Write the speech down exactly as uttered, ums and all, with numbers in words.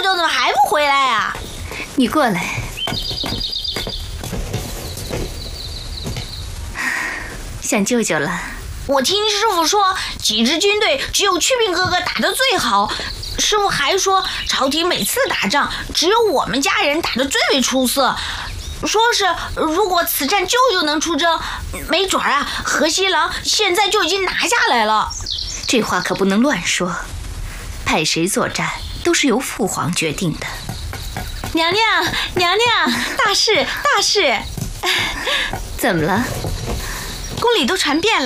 舅怎么还不回来啊？ 你过来。想舅舅了。 我听师傅说，几支军队只有曲斌哥哥打得最好。师傅还说，朝廷每次打仗，只有我们家人打得最为出色。说是如果此战舅舅能出征，没准儿啊，河西狼现在就已经拿下来了。 这话可不能乱说，派谁作战都是由父皇决定的。 娘娘，娘娘，大事大事！ 怎么了？ 宫里都传遍了。